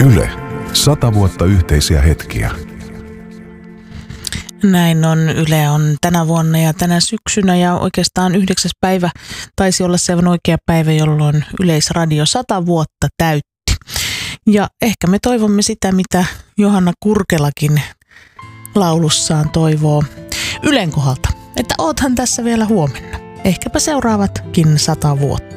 Yle. 100 vuotta yhteisiä hetkiä. Näin on. Yle on tänä vuonna ja tänä syksynä ja oikeastaan 9. päivä taisi olla se oikea päivä, jolloin Yleisradio 100 vuotta täytti. Ja ehkä me toivomme sitä, mitä Johanna Kurkelakin laulussaan toivoo Ylen kohdalta, että oothan tässä vielä huomenna. Ehkäpä seuraavatkin 100 vuotta.